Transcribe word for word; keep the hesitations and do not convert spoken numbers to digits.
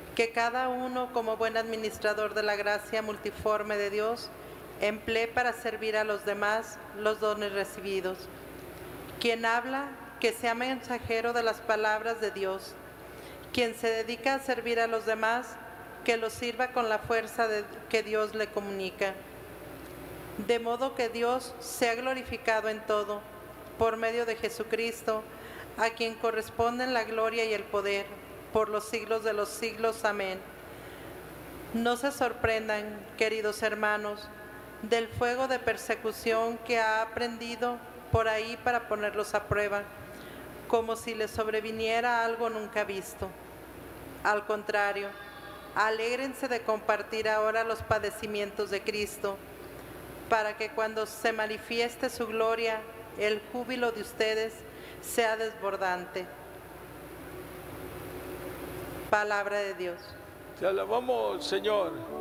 que cada uno, como buen administrador de la gracia multiforme de Dios, emplee para servir a los demás los dones recibidos. Quien habla, que sea mensajero de las palabras de Dios. Quien se dedica a servir a los demás, que los sirva con la fuerza de, que Dios le comunica. De modo que Dios sea glorificado en todo, por medio de Jesucristo, a quien corresponden la gloria y el poder, por los siglos de los siglos. Amén. No se sorprendan, queridos hermanos, del fuego de persecución que ha aprendido por ahí para ponerlos a prueba, como si les sobreviniera algo nunca visto. Al contrario, alégrense de compartir ahora los padecimientos de Cristo, para que cuando se manifieste su gloria, el júbilo de ustedes sea desbordante. Palabra de Dios. Te alabamos, Señor.